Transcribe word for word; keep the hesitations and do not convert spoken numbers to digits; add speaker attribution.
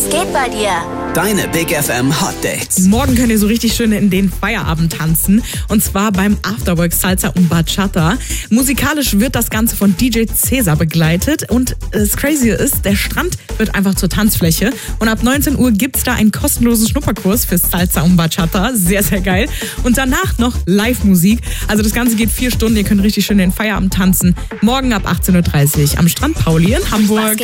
Speaker 1: geht bei dir?
Speaker 2: Deine Big F M Hot Dates.
Speaker 3: Morgen könnt ihr so richtig schön in den Feierabend tanzen. Und zwar beim Afterwork Salsa und Bachata. Musikalisch wird das Ganze von D J Cesar begleitet. Und das Crazy ist, der Strand wird einfach zur Tanzfläche. Und ab neunzehn Uhr gibt's da einen kostenlosen Schnupperkurs für Salsa und Bachata. Sehr, sehr geil. Und danach noch Live-Musik. Also das Ganze geht vier Stunden. Ihr könnt richtig schön in den Feierabend tanzen. Morgen ab achtzehn Uhr dreißig am Strand Pauli in Hamburg.